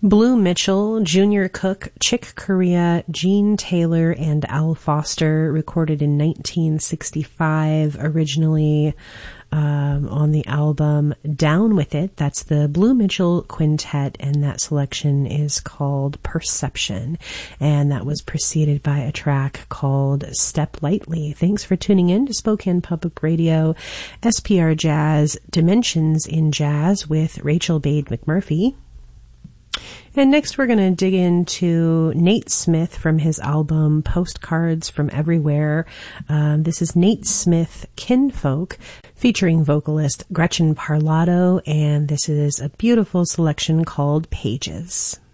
Blue Mitchell, Junior Cook, Chick Corea, Gene Taylor, and Al Foster, recorded in 1965, originally on the album Down With It. That's the Blue Mitchell Quintet, and that selection is called Perception, and that was preceded by a track called Step Lightly. Thanks for tuning in to Spokane Public Radio, SPR Jazz, Dimensions in Jazz with Rachel Bade McMurphy. And next we're going to dig into Nate Smith from his album Postcards from Everywhere. This is Nate Smith Kinfolk featuring vocalist Gretchen Parlato, and this is a beautiful selection called Pages.